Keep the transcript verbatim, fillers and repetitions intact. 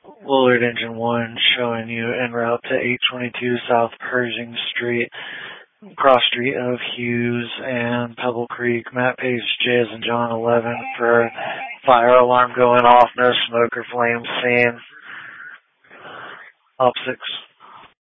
Willard Engine one showing you en route to eight twenty-two South Pershing Street, cross street of Hughes and Pebble Creek. Matt Page, Jazz and John eleven for fire alarm going off. No smoke or flame seen. Op six.